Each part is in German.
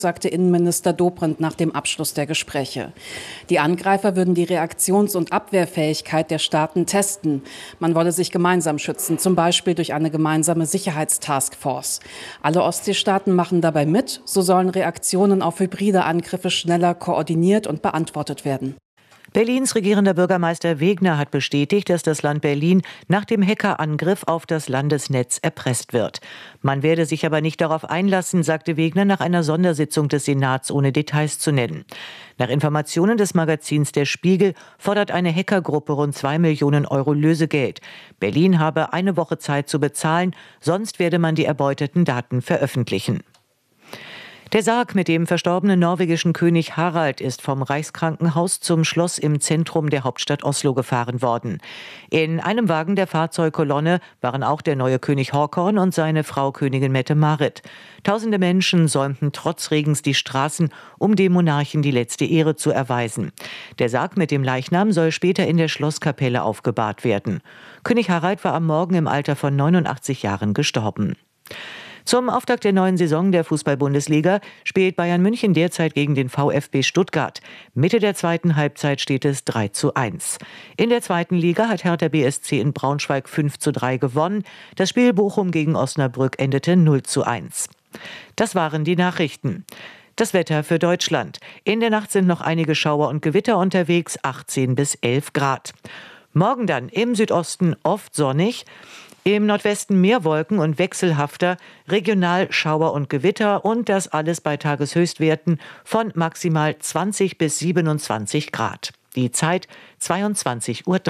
sagte Innenminister Dobrindt nach dem Abschluss der Gespräche. Die Angreifer würden die Reaktions- und Abwehrfähigkeit der Staaten testen. Man wolle sich gemeinsam schützen, zum Beispiel durch eine gemeinsame Sicherheitstaskforce. Alle Ostseestaaten machen dabei mit. So sollen Reaktionen auf hybride Angriffe schneller koordiniert und beantwortet werden. Berlins regierender Bürgermeister Wegner hat bestätigt, dass das Land Berlin nach dem Hackerangriff auf das Landesnetz erpresst wird. Man werde sich aber nicht darauf einlassen, sagte Wegner nach einer Sondersitzung des Senats, ohne Details zu nennen. Nach Informationen des Magazins Der Spiegel fordert eine Hackergruppe rund 2 Millionen Euro Lösegeld. Berlin habe eine Woche Zeit zu bezahlen, sonst werde man die erbeuteten Daten veröffentlichen. Der Sarg mit dem verstorbenen norwegischen König Harald ist vom Reichskrankenhaus zum Schloss im Zentrum der Hauptstadt Oslo gefahren worden. In einem Wagen der Fahrzeugkolonne waren auch der neue König Håkon und seine Frau Königin Mette-Marit. Tausende Menschen säumten trotz Regens die Straßen, um dem Monarchen die letzte Ehre zu erweisen. Der Sarg mit dem Leichnam soll später in der Schlosskapelle aufgebahrt werden. König Harald war am Morgen im Alter von 89 Jahren gestorben. Zum Auftakt der neuen Saison der Fußball-Bundesliga spielt Bayern München derzeit gegen den VfB Stuttgart. Mitte der zweiten Halbzeit steht es 3:1. In der zweiten Liga hat Hertha BSC in Braunschweig 5:3 gewonnen. Das Spiel Bochum gegen Osnabrück endete 0:1. Das waren die Nachrichten. Das Wetter für Deutschland. In der Nacht sind noch einige Schauer und Gewitter unterwegs, 18 bis 11 Grad. Morgen dann im Südosten oft sonnig. Im Nordwesten mehr Wolken und wechselhafter, regional Schauer und Gewitter und das alles bei Tageshöchstwerten von maximal 20 bis 27 Grad. Die Zeit 22:03 Uhr.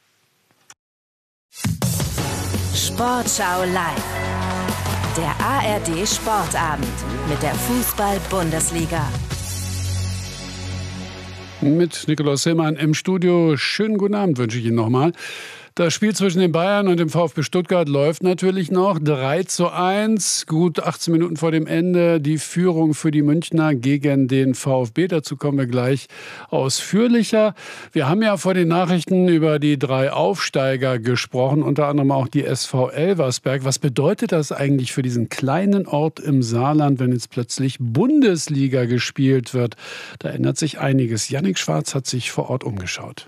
Sportschau live. Der ARD Sportabend mit der Fußball-Bundesliga. Mit Nikolaus Hillmann im Studio. Schönen guten Abend wünsche ich Ihnen nochmal. Das Spiel zwischen den Bayern und dem VfB Stuttgart läuft natürlich noch. 3:1, gut 18 Minuten vor dem Ende. Die Führung für die Münchner gegen den VfB. Dazu kommen wir gleich ausführlicher. Wir haben ja vor den Nachrichten über die 3 Aufsteiger gesprochen, unter anderem auch die SV Elversberg. Was bedeutet das eigentlich für diesen kleinen Ort im Saarland, wenn jetzt plötzlich Bundesliga gespielt wird? Da ändert sich einiges. Jannik Schwarz hat sich vor Ort umgeschaut.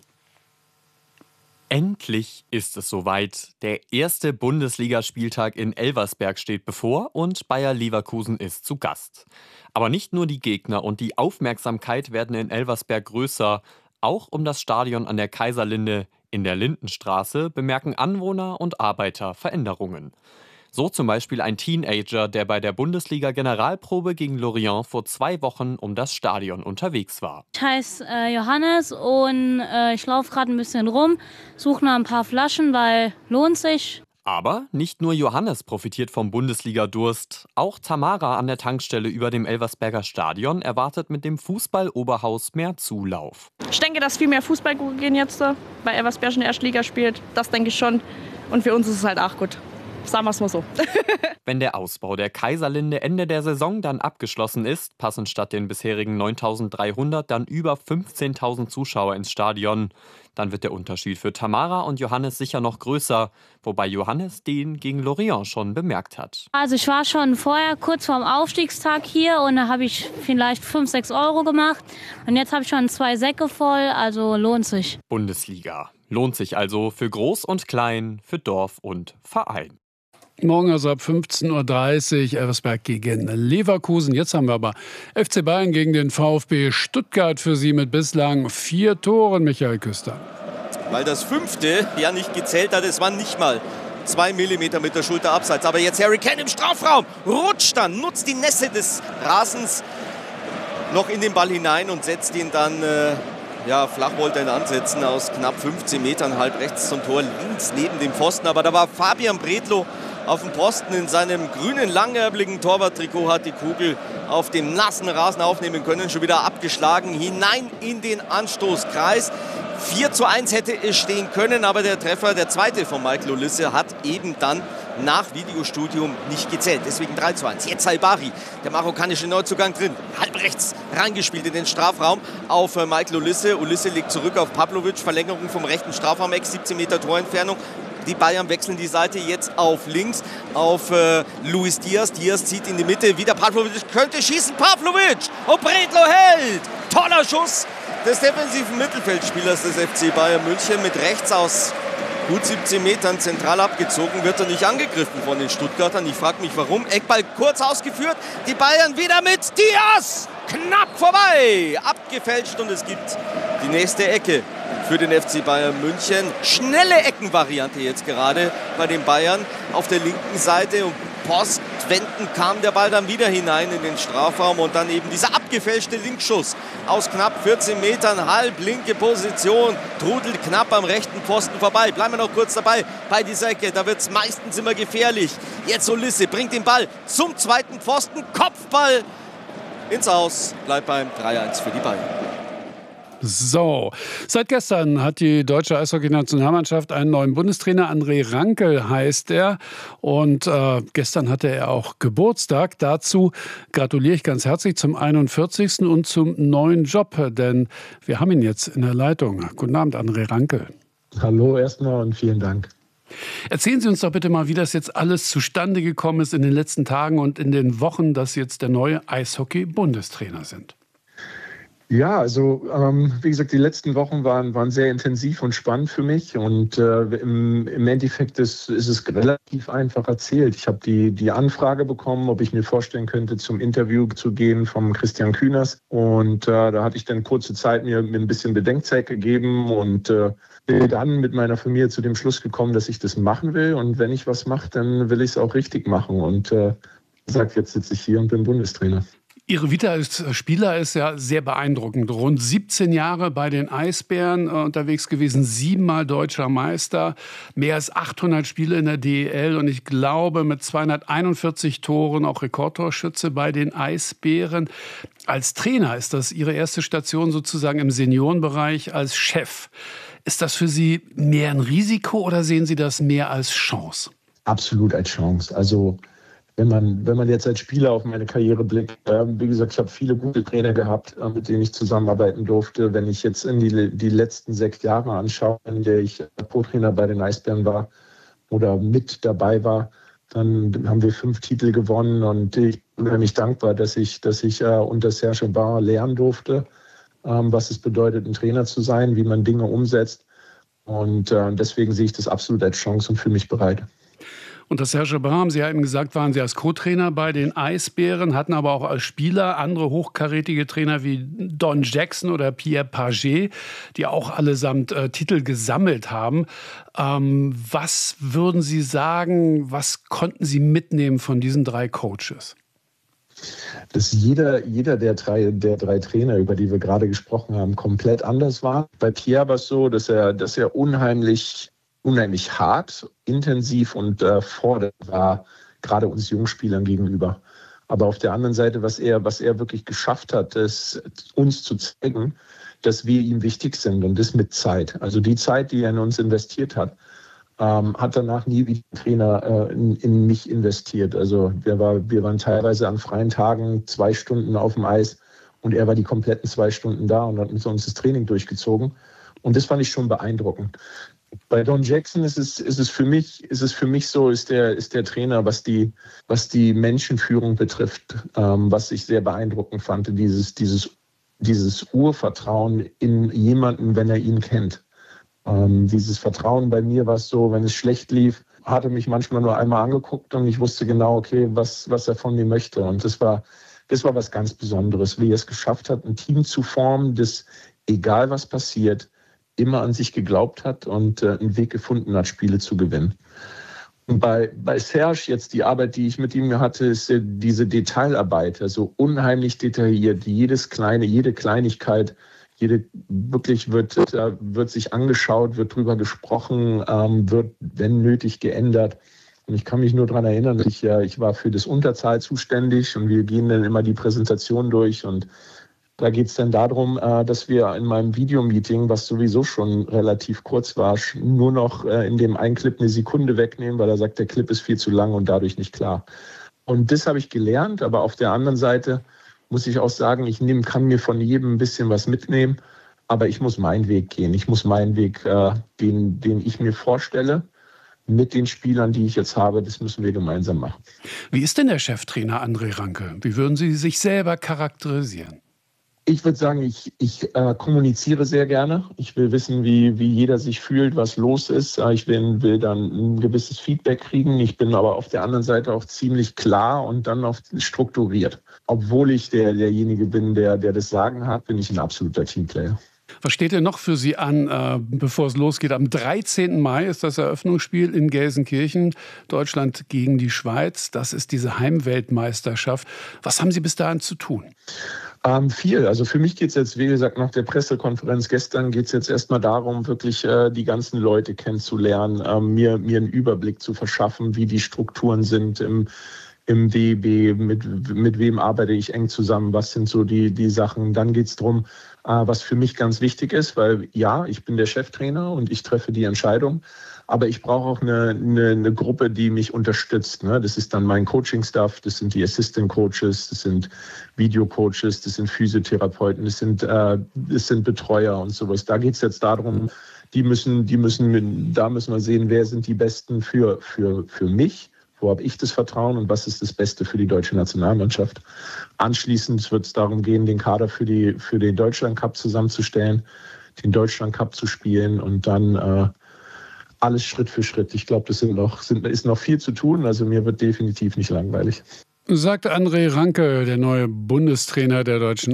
Endlich ist es soweit. Der erste Bundesligaspieltag in Elversberg steht bevor und Bayer Leverkusen ist zu Gast. Aber nicht nur die Gegner und die Aufmerksamkeit werden in Elversberg größer. Auch um das Stadion an der Kaiserlinde in der Lindenstraße bemerken Anwohner und Arbeiter Veränderungen. So zum Beispiel ein Teenager, der bei der Bundesliga-Generalprobe gegen Lorient vor 2 Wochen um das Stadion unterwegs war. Ich heiße Johannes und ich laufe gerade ein bisschen rum, suche nach ein paar Flaschen, weil lohnt sich. Aber nicht nur Johannes profitiert vom Bundesliga-Durst. Auch Tamara an der Tankstelle über dem Elversberger Stadion erwartet mit dem Fußball-Oberhaus mehr Zulauf. Ich denke, dass viel mehr Fußball gehen jetzt, weil Elversberg in der Erstliga spielt. Das denke ich schon. Und für uns ist es halt auch gut. Sagen wir es mal so. Wenn der Ausbau der Kaiserlinde Ende der Saison dann abgeschlossen ist, passen statt den bisherigen 9.300 dann über 15.000 Zuschauer ins Stadion. Dann wird der Unterschied für Tamara und Johannes sicher noch größer, wobei Johannes den gegen Lorient schon bemerkt hat. Also ich war schon vorher kurz vorm Aufstiegstag hier und da habe ich vielleicht 5, 6 Euro gemacht. Und jetzt habe ich schon 2 Säcke voll, also lohnt sich. Bundesliga. Lohnt sich also für Groß und Klein, für Dorf und Verein. Morgen also ab 15:30 Uhr Elversberg gegen Leverkusen. Jetzt haben wir aber FC Bayern gegen den VfB Stuttgart für Sie mit bislang 4 Toren. Michael Küster. Weil das 5. ja nicht gezählt hat, es waren nicht mal 2 Millimeter mit der Schulter abseits. Aber jetzt Harry Kane im Strafraum, rutscht dann, nutzt die Nässe des Rasens noch in den Ball hinein und setzt ihn dann, flach wollte er ihn ansetzen, aus knapp 15 Metern, halb rechts zum Tor, links neben dem Pfosten. Aber da war Fabian Bredlow auf dem Posten in seinem grünen, langärmeligen Torwarttrikot, hat die Kugel auf dem nassen Rasen aufnehmen können, schon wieder abgeschlagen, hinein in den Anstoßkreis. 4:1 hätte es stehen können, aber der Treffer, der zweite von Michael Olise, hat eben dann nach Videostudium nicht gezählt. Deswegen 3:1. Jetzt Salbari, der marokkanische Neuzugang drin. Halb rechts reingespielt in den Strafraum auf Michael Olise. Olise legt zurück auf Pavlovic, Verlängerung vom rechten Strafraum, 17 Meter Torentfernung. Die Bayern wechseln die Seite jetzt auf links, auf Luis Diaz. Diaz zieht in die Mitte, wieder Pavlovic, könnte schießen, Pavlovic! Und Bredlo hält! Toller Schuss des defensiven Mittelfeldspielers des FC Bayern München mit rechts aus gut 17 Metern zentral abgezogen, wird er nicht angegriffen von den Stuttgartern. Ich frage mich, warum. Eckball kurz ausgeführt, die Bayern wieder mit Diaz! Knapp vorbei! Abgefälscht und es gibt die nächste Ecke für den FC Bayern München. Schnelle Eckenvariante jetzt gerade bei den Bayern auf der linken Seite. Und postwendend kam der Ball dann wieder hinein in den Strafraum und dann eben dieser abgefälschte Linkschuss aus knapp 14 Metern, halblinke Position, trudelt knapp am rechten Pfosten vorbei. Bleiben wir noch kurz dabei bei dieser Ecke, da wird es meistens immer gefährlich. Jetzt Ulisse bringt den Ball zum zweiten Pfosten, Kopfball ins Aus, bleibt beim 3-1 für die Bayern. So, seit gestern hat die deutsche Eishockey-Nationalmannschaft einen neuen Bundestrainer. André Rankel heißt er. Und gestern hatte er auch Geburtstag. Dazu gratuliere ich ganz herzlich zum 41. und zum neuen Job. Denn wir haben ihn jetzt in der Leitung. Guten Abend, André Rankel. Hallo erstmal und vielen Dank. Erzählen Sie uns doch bitte mal, wie das jetzt alles zustande gekommen ist in den letzten Tagen und in den Wochen, dass Sie jetzt der neue Eishockey-Bundestrainer sind. Ja, also wie gesagt, die letzten Wochen waren sehr intensiv und spannend für mich und im Endeffekt ist es relativ einfach erzählt. Ich habe die Anfrage bekommen, ob ich mir vorstellen könnte, zum Interview zu gehen vom Christian Kühners und da hatte ich dann kurze Zeit mir ein bisschen Bedenkzeit gegeben und bin dann mit meiner Familie zu dem Schluss gekommen, dass ich das machen will und wenn ich was mache, dann will ich es auch richtig machen und wie gesagt, jetzt sitze ich hier und bin Bundestrainer. Ihre Vita als Spieler ist ja sehr beeindruckend. Rund 17 Jahre bei den Eisbären unterwegs gewesen, 7-mal deutscher Meister, mehr als 800 Spiele in der DEL und ich glaube mit 241 Toren auch Rekordtorschütze bei den Eisbären. Als Trainer ist das Ihre erste Station sozusagen im Seniorenbereich als Chef. Ist das für Sie mehr ein Risiko oder sehen Sie das mehr als Chance? Absolut als Chance. Also wenn man jetzt als Spieler auf meine Karriere blickt, wie gesagt, ich habe viele gute Trainer gehabt, mit denen ich zusammenarbeiten durfte. Wenn ich jetzt in die letzten 6 Jahre anschaue, in der ich Co-Trainer bei den Eisbären war oder mit dabei war, dann haben wir 5 Titel gewonnen und ich bin unheimlich dankbar, dass ich unter Serge Barr lernen durfte, was es bedeutet, ein Trainer zu sein, wie man Dinge umsetzt. Und deswegen sehe ich das absolut als Chance und fühle mich bereit. Unter Serge Barr, haben Sie ja eben gesagt, waren Sie als Co-Trainer bei den Eisbären, hatten aber auch als Spieler andere hochkarätige Trainer wie Don Jackson oder Pierre Pagé, die auch allesamt Titel gesammelt haben. Was würden Sie sagen, was konnten Sie mitnehmen von diesen 3 Coaches? Dass jeder der drei Trainer, über die wir gerade gesprochen haben, komplett anders war. Bei Pierre war es so, dass er unheimlich hart, intensiv und fordernd war, gerade uns Jungspielern gegenüber. Aber auf der anderen Seite, was er wirklich geschafft hat, ist uns zu zeigen, dass wir ihm wichtig sind und das mit Zeit. Also die Zeit, die er in uns investiert hat, hat danach nie wie Trainer in mich investiert. Also wir waren teilweise an freien Tagen 2 Stunden auf dem Eis und er war die kompletten 2 Stunden da und hat mit uns das Training durchgezogen. Und das fand ich schon beeindruckend. Bei Don Jackson ist es für mich so, ist der Trainer, was die Menschenführung betrifft, was ich sehr beeindruckend fand, dieses Urvertrauen in jemanden, wenn er ihn kennt. Dieses Vertrauen bei mir war es so, wenn es schlecht lief, hat er mich manchmal nur einmal angeguckt und ich wusste genau, okay, was er von mir möchte. Und das war was ganz Besonderes, wie er es geschafft hat, ein Team zu formen, das, egal was passiert, immer an sich geglaubt hat und einen Weg gefunden hat, Spiele zu gewinnen. Und bei Serge jetzt die Arbeit, die ich mit ihm hatte, ist diese Detailarbeit, also unheimlich detailliert, jede Kleinigkeit, wirklich wird sich angeschaut, wird drüber gesprochen, wird, wenn nötig, geändert. Und ich kann mich nur daran erinnern, ich war für das Unterzahl zuständig und wir gehen dann immer die Präsentation durch und da geht es dann darum, dass wir in meinem Videomeeting, was sowieso schon relativ kurz war, nur noch in dem einen Clip 1 Sekunde wegnehmen, weil er sagt, der Clip ist viel zu lang und dadurch nicht klar. Und das habe ich gelernt, aber auf der anderen Seite muss ich auch sagen, kann mir von jedem ein bisschen was mitnehmen, aber ich muss meinen Weg gehen. Ich muss meinen Weg, den ich mir vorstelle. mit den Spielern, die ich jetzt habe, das müssen wir gemeinsam machen. Wie ist denn der Cheftrainer André Ranke? Wie würden Sie sich selber charakterisieren? Ich würde sagen, ich kommuniziere sehr gerne. Ich will wissen, wie jeder sich fühlt, was los ist. Ich will dann ein gewisses Feedback kriegen. Ich bin aber auf der anderen Seite auch ziemlich klar und dann auch strukturiert. Obwohl ich derjenige bin, der das Sagen hat, bin ich ein absoluter Teamplayer. Was steht denn noch für Sie an, bevor es losgeht? Am 13. Mai ist das Eröffnungsspiel in Gelsenkirchen. Deutschland gegen die Schweiz. Das ist diese Heimweltmeisterschaft. Was haben Sie bis dahin zu tun? Viel. Also für mich geht es jetzt, wie gesagt, nach der Pressekonferenz gestern geht es jetzt erstmal darum, wirklich die ganzen Leute kennenzulernen, mir einen Überblick zu verschaffen, wie die Strukturen sind im DEB, mit wem arbeite ich eng zusammen, was sind so die Sachen. Dann geht es darum, was für mich ganz wichtig ist, weil ja, ich bin der Cheftrainer und ich treffe die Entscheidung, aber ich brauche auch eine Gruppe, die mich unterstützt. Ne? Das ist dann mein Coaching-Staff, das sind die Assistant-Coaches, das sind Video-Coaches, das sind Physiotherapeuten, das sind Betreuer und sowas. Da geht es jetzt darum, da müssen wir sehen, wer sind die Besten für mich. Wo habe ich das Vertrauen und was ist das Beste für die deutsche Nationalmannschaft? Anschließend wird es darum gehen, den Kader für den Deutschland-Cup zusammenzustellen, den Deutschland-Cup zu spielen und dann alles Schritt für Schritt. Ich glaube, ist noch viel zu tun, also mir wird definitiv nicht langweilig. Sagt André Ranke, der neue Bundestrainer der deutschen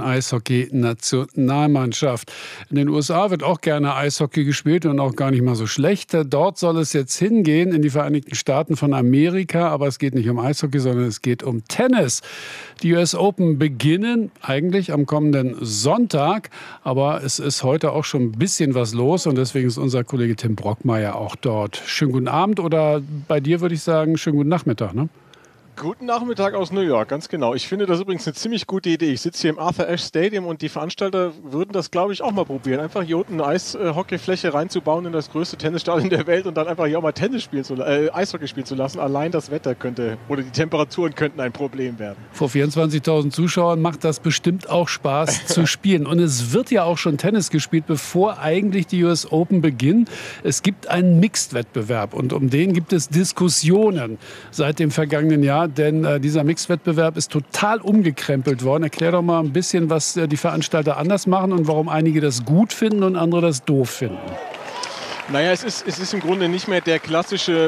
Eishockey-Nationalmannschaft. In den USA wird auch gerne Eishockey gespielt und auch gar nicht mal so schlecht. Dort soll es jetzt hingehen, in die Vereinigten Staaten von Amerika. Aber es geht nicht um Eishockey, sondern es geht um Tennis. Die US Open beginnen eigentlich am kommenden Sonntag. Aber es ist heute auch schon ein bisschen was los. Und deswegen ist unser Kollege Tim Brockmeier auch dort. Schönen guten Abend oder bei dir würde ich sagen, schönen guten Nachmittag, ne? Guten Nachmittag aus New York, ganz genau. Ich finde das übrigens eine ziemlich gute Idee. Ich sitze hier im Arthur Ashe Stadium und die Veranstalter würden das, glaube ich, auch mal probieren. Einfach hier unten eine Eishockeyfläche reinzubauen in das größte Tennisstadion der Welt und dann einfach hier auch mal Eishockey spielen zu lassen. Allein das Wetter oder die Temperaturen könnten ein Problem werden. Vor 24.000 Zuschauern macht das bestimmt auch Spaß zu spielen. Und es wird ja auch schon Tennis gespielt, bevor eigentlich die US Open beginnen. Es gibt einen Mixed-Wettbewerb und um den gibt es Diskussionen seit dem vergangenen Jahr. Denn dieser Mixed-Wettbewerb ist total umgekrempelt worden. Erklär doch mal ein bisschen, was die Veranstalter anders machen und warum einige das gut finden und andere das doof finden. Naja, es ist im Grunde nicht mehr das klassische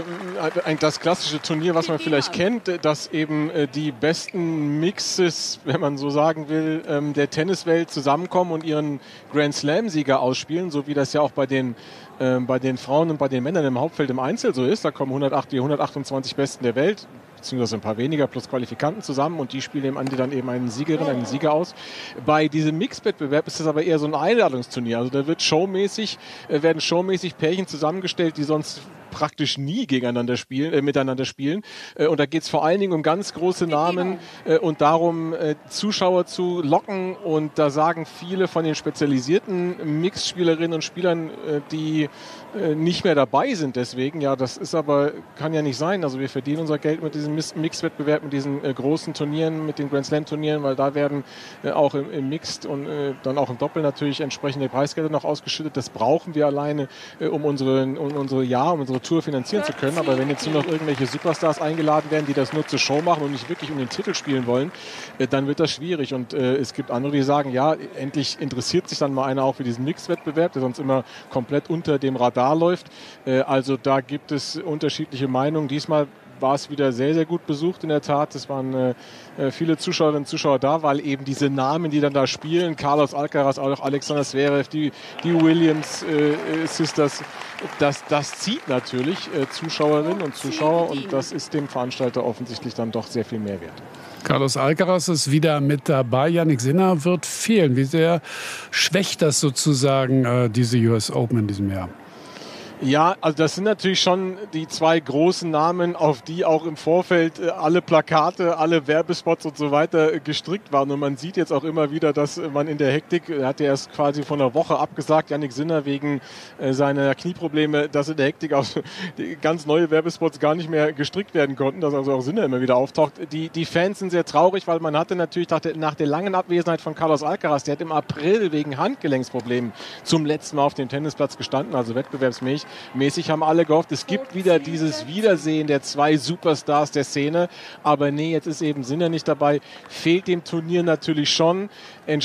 Turnier, was man vielleicht kennt, dass eben die besten Mixes, wenn man so sagen will, der Tenniswelt zusammenkommen und ihren Grand Slam-Sieger ausspielen, so wie das ja auch bei den Frauen und bei den Männern im Hauptfeld im Einzel so ist. Da kommen die 128 Besten der Welt, beziehungsweise ein paar weniger plus Qualifikanten zusammen und die spielen am Ende dann eben einen Sieger aus. Bei diesem Mixed-Wettbewerb ist das aber eher so ein Einladungsturnier. Also da werden showmäßig Pärchen zusammengestellt, die sonst praktisch nie miteinander spielen. Und da geht es vor allen Dingen um ganz große Namen und darum, Zuschauer zu locken. Und da sagen viele von den spezialisierten Mixspielerinnen und Spielern, die nicht mehr dabei sind deswegen. Ja, kann ja nicht sein. Also wir verdienen unser Geld mit diesem Mixed-Wettbewerb, mit diesen großen Turnieren, mit den Grand Slam-Turnieren, weil da werden auch im Mixed und dann auch im Doppel natürlich entsprechende Preisgelder noch ausgeschüttet. Das brauchen wir alleine, um unsere Tour finanzieren zu können. Aber wenn jetzt nur noch irgendwelche Superstars eingeladen werden, die das nur zur Show machen und nicht wirklich um den Titel spielen wollen, dann wird das schwierig. Und es gibt andere, die sagen, ja, endlich interessiert sich dann mal einer auch für diesen Mixed-Wettbewerb, der sonst immer komplett unter dem Radar läuft. Also da gibt es unterschiedliche Meinungen. Diesmal war es wieder sehr, sehr gut besucht in der Tat. Es waren viele Zuschauerinnen und Zuschauer da, weil eben diese Namen, die dann da spielen, Carlos Alcaraz, auch Alexander Zverev, die Williams Sisters, das zieht natürlich Zuschauerinnen und Zuschauer und das ist dem Veranstalter offensichtlich dann doch sehr viel mehr wert. Carlos Alcaraz ist wieder mit dabei. Jannik Sinner wird fehlen. Wie sehr schwächt das sozusagen diese US Open in diesem Jahr? Ja, also das sind natürlich schon die zwei großen Namen, auf die auch im Vorfeld alle Plakate, alle Werbespots und so weiter gestrickt waren. Und man sieht jetzt auch immer wieder, dass man in der Hektik, er hat ja erst quasi vor einer Woche abgesagt, Jannik Sinner wegen seiner Knieprobleme, dass in der Hektik auch ganz neue Werbespots gar nicht mehr gestrickt werden konnten, dass also auch Sinner immer wieder auftaucht. Die Fans sind sehr traurig, weil man hatte natürlich nach der langen Abwesenheit von Carlos Alcaraz, der hat im April wegen Handgelenksproblemen zum letzten Mal auf dem Tennisplatz gestanden, also wettbewerbsmäßig, mäßig haben alle gehofft, es gibt wieder dieses Wiedersehen der zwei Superstars der Szene. Aber nee, jetzt ist eben Sinner nicht dabei. Fehlt dem Turnier natürlich schon.